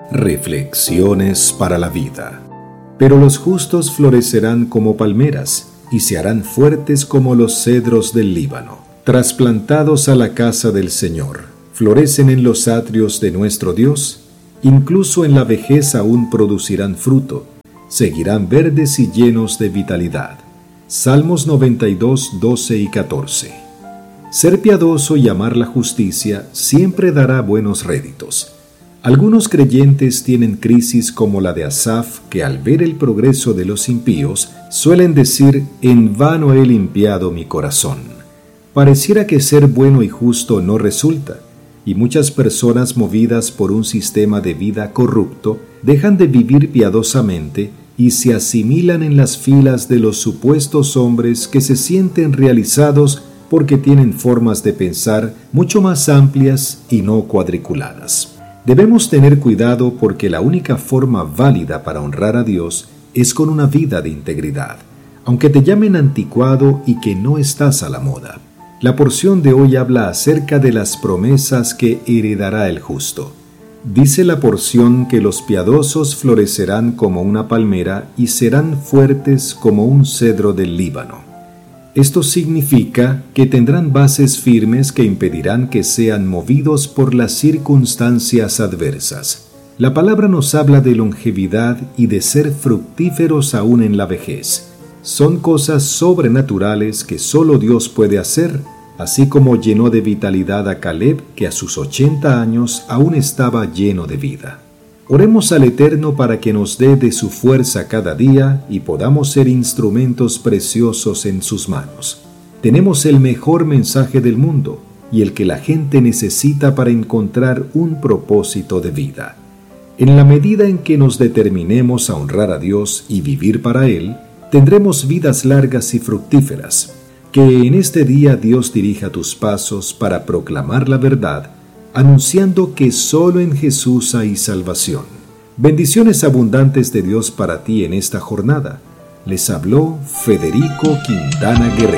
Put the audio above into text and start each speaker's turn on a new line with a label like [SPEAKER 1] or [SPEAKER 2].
[SPEAKER 1] Reflexiones para la vida. Pero los justos florecerán como palmeras y se harán fuertes como los cedros del Líbano. Trasplantados a la casa del Señor, florecen en los atrios de nuestro Dios, incluso en la vejez aún producirán fruto, seguirán verdes y llenos de vitalidad. Salmos 92, 12 y 14. Ser piadoso y amar la justicia siempre dará buenos réditos. Algunos creyentes tienen crisis como la de Asaf, que al ver el progreso de los impíos, suelen decir: en vano he limpiado mi corazón. Pareciera que ser bueno y justo no resulta, y muchas personas movidas por un sistema de vida corrupto dejan de vivir piadosamente y se asimilan en las filas de los supuestos hombres que se sienten realizados porque tienen formas de pensar mucho más amplias y no cuadriculadas. Debemos tener cuidado porque la única forma válida para honrar a Dios es con una vida de integridad, aunque te llamen anticuado y que no estás a la moda. La porción de hoy habla acerca de las promesas que heredará el justo. Dice la porción que los piadosos florecerán como una palmera y serán fuertes como un cedro del Líbano. Esto significa que tendrán bases firmes que impedirán que sean movidos por las circunstancias adversas. La palabra nos habla de longevidad y de ser fructíferos aún en la vejez. Son cosas sobrenaturales que solo Dios puede hacer, así como llenó de vitalidad a Caleb, que a sus 80 años aún estaba lleno de vida. Oremos al Eterno para que nos dé de su fuerza cada día y podamos ser instrumentos preciosos en sus manos. Tenemos el mejor mensaje del mundo y el que la gente necesita para encontrar un propósito de vida. En la medida en que nos determinemos a honrar a Dios y vivir para Él, tendremos vidas largas y fructíferas. Que en este día Dios dirija tus pasos para proclamar la verdad, anunciando que solo en Jesús hay salvación. Bendiciones abundantes de Dios para ti en esta jornada. Les habló Federico Quintana Guerrero.